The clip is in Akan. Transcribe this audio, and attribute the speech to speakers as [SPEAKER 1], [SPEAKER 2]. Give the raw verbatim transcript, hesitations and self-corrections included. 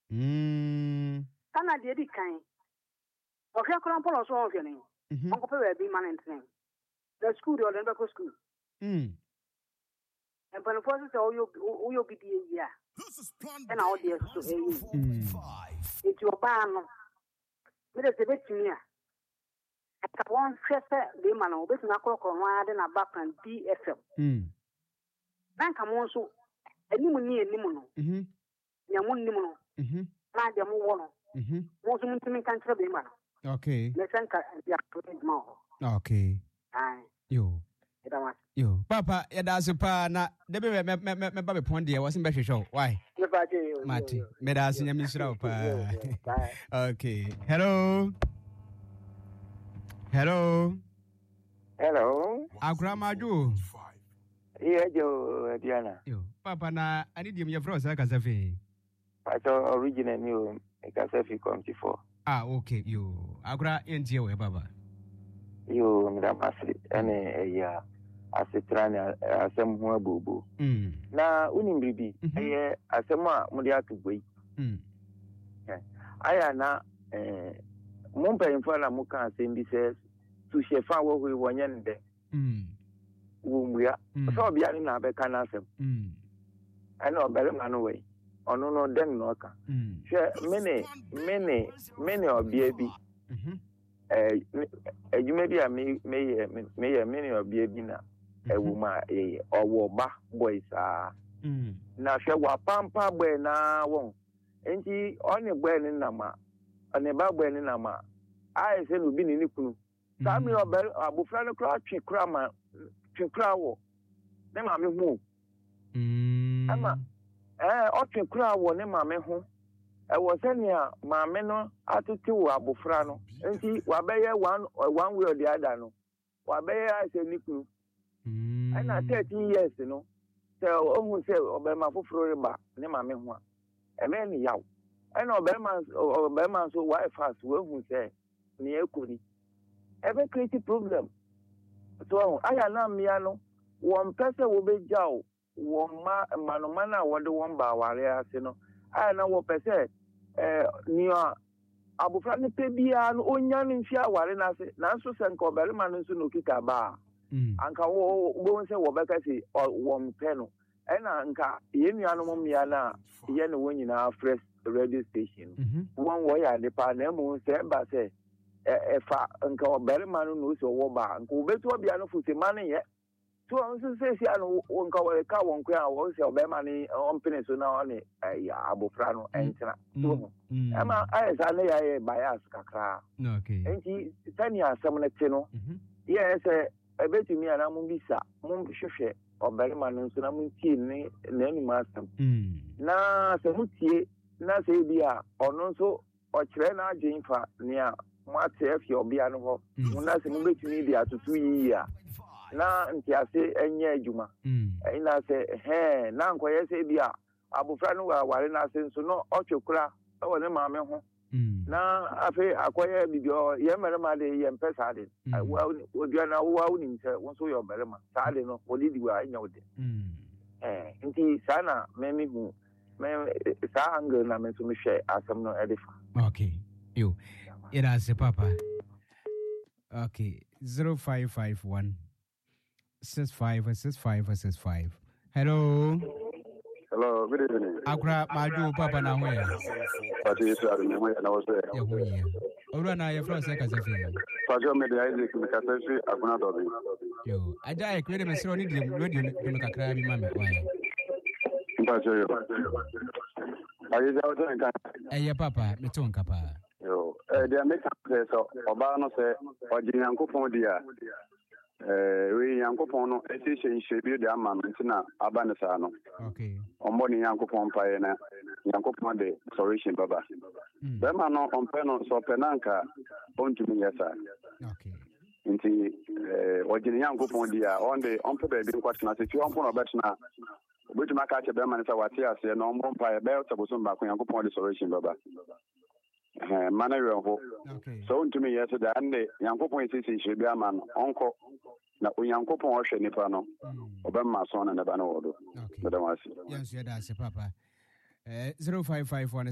[SPEAKER 1] Mm.
[SPEAKER 2] Kana de di kan. Okay, kran polo so on fene. Onko pe be man enten. The school the other go school.
[SPEAKER 1] Mm.
[SPEAKER 2] And when forces say oyo oyo bidie ya. And all the so eh. It's your ban. Me de betumi a. Aka won hwese be man obetumi akọkọ no ade na background D F L.
[SPEAKER 1] Mm.
[SPEAKER 2] Nanka mo nso animu ni animu no.
[SPEAKER 1] Mhm.
[SPEAKER 2] Nya mo animu no.
[SPEAKER 1] Mhm.
[SPEAKER 2] Na de mo wo no.
[SPEAKER 1] Mhm.
[SPEAKER 2] Mo so mutumi kan kire be man.
[SPEAKER 1] Okay.
[SPEAKER 2] Me sanka ya to mo.
[SPEAKER 1] Okay.
[SPEAKER 2] Ai.
[SPEAKER 1] Yo.
[SPEAKER 2] Eda
[SPEAKER 1] Yo. Papa, ya da super na de be me me me ba be pon de was be hwehwe. Why?
[SPEAKER 2] Me ba je.
[SPEAKER 1] Mati. Me da so nyame sira pa. Okay. Hello. Hello.
[SPEAKER 3] Hello.
[SPEAKER 1] Agramaju.
[SPEAKER 3] Yeah, Joe Diana.
[SPEAKER 1] Yo. Papa na ani dim ye fro sa kasafe.
[SPEAKER 3] Pato original new kasafe come for.
[SPEAKER 1] Ah, okay. Yo. Agra entie we baba.
[SPEAKER 3] Yo mdamasi ene ya asetrana asem ho abubu.
[SPEAKER 1] Mm.
[SPEAKER 3] Na unim bibi eye asem a mudi atugwe.
[SPEAKER 1] Mm.
[SPEAKER 3] Aya na eh mo mpanyimfo na mo kan asem bi se tu shefa wo hwe wonye nde.
[SPEAKER 1] Mm.
[SPEAKER 3] Wo muya. So obia ni na be kan asem.
[SPEAKER 1] Mm.
[SPEAKER 3] Ana obere manu we. Ono no den no ka.
[SPEAKER 1] Mm.
[SPEAKER 3] Hwe mene mene mene obia bi.
[SPEAKER 1] Mhm.
[SPEAKER 3] Eh ejuma bi a me me me mene obia bi na ewuma eh owo ba boys ah.
[SPEAKER 1] Mm.
[SPEAKER 3] Na hwe wa pampa boy na won. Enti oni boy ni na ma. Oni ba boy ni na ma. Ai se no bi ni kunu. Sa mi obere abufra no kra twe kra ma twe kra wo. Ne ma me hu.
[SPEAKER 1] Mm.
[SPEAKER 3] Ama eh o twe kra wo ne ma me hu. E wo se ne a ma me no atete wo abufra no. Enti wa be ye one one way or the other no. Wa be ye se ni kunu.
[SPEAKER 1] Mm.
[SPEAKER 3] Ana thirteen years no. Se o hu se obema foforo reba ne ma me hu a. E me ni yaw. Ana obema obema so why fast we hu se ni ekoni. Every creative problem. So aya na mia no won pese wo be jaw won ma manoma na wo de won ba ware ase no aya na wo pese eh ni abufra ne pe bia no onya ne mfia ware na ase na so se nka obere ma no so no kita ba anka wo wo se wo be ka se won pe no ena nka ye nua no mmia na ye ne wo nyina fresh radio station won wo ya de pa na mu se ba se efa nka obere ma no no so wo ba nka obetu obia no fu se ma ne ye so nso se se anu nka wo ka won kwa wo se obere ma ni ompene so na oni ya abofra no entina so ama ai sa ne ya ye bias kakra
[SPEAKER 1] okay
[SPEAKER 3] enti tani asem ne te no ye se ebetumi ana mu bisa mu hwehwe obere ma no so na mu tie ne na enu ma asem na se mu tie na se bia ono nso o kire na adwenfa ne a mwate efi obia no ho na se mu betumi dia tutu yi ya na nti ase enye adwuma eh na se he na nkoye se bia abofra no wa ware na se nso no otwekura e wone maame ho na afi akoye bibio ye merema de ye mpesa de wa odua na wa unim se wonso yo merema sa de no odidi wa anya ode eh nti sana memi hu me sa angle na me so me hwe asem no edifa
[SPEAKER 1] okay yo it has a papa okay zero five five one six five six five six five hello
[SPEAKER 4] hello good evening
[SPEAKER 1] akra maju papa na hoya
[SPEAKER 4] pati isaru ne mo na wose
[SPEAKER 1] ya hoya ora na ya france ka safi
[SPEAKER 4] pajo me de Isaac me ka safi aguna dobi
[SPEAKER 1] yo aja e kwere me sero ni de radio de me kakra bi mame why
[SPEAKER 4] pajo yo ayi ja ojo nkan
[SPEAKER 1] eh papa me to nka pa
[SPEAKER 4] yo eh dia me ka se so oba no se oji Nyankopon dia eh we Nyankopon no esi hyenhye bi de ama no ntina aba ne sa no
[SPEAKER 1] okay
[SPEAKER 4] ombo ni Nyankopon pa ye na Nyankopon de restoration baba be ma no ompe no so penanka ontumi yesa
[SPEAKER 1] okay
[SPEAKER 4] nti eh oji Nyankopon dia on de ompe be bi kwatena se ti ompo no betena obetuma ka che be ma ne sa wate ase no ombo pa ye be otaboso mba ko Nyankopon de restoration baba eh mana yo
[SPEAKER 1] okay
[SPEAKER 4] so ntumi yesa da ande Nyankopon esi hyenhye bi ama no onko na Onyankopon o hwe nipa no obemma so na ne ba no wodo
[SPEAKER 1] okay yes yeah that's papa eh zero five five one